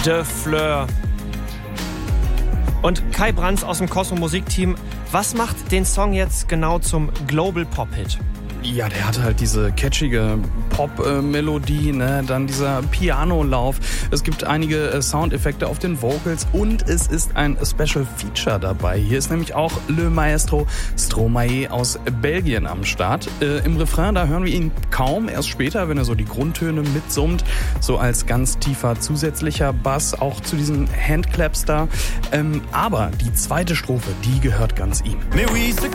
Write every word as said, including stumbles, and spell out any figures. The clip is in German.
De Fleur. Und Kai Brands aus dem Cosmo Musikteam, was macht den Song jetzt genau zum Global Pop-Hit? Ja, der hat halt diese catchige Pop-Melodie, ne? Dann dieser Pianolauf. Es gibt einige äh, Soundeffekte auf den Vocals und es ist ein Special Feature dabei. Hier ist nämlich auch Le Maestro Stromae aus Belgien am Start. Äh, Im Refrain, da hören wir ihn kaum, erst später, wenn er so die Grundtöne mitsummt, so als ganz tiefer zusätzlicher Bass, auch zu diesen Handclaps da. Ähm, aber die zweite Strophe, die gehört ganz ihm. Mais oui, ce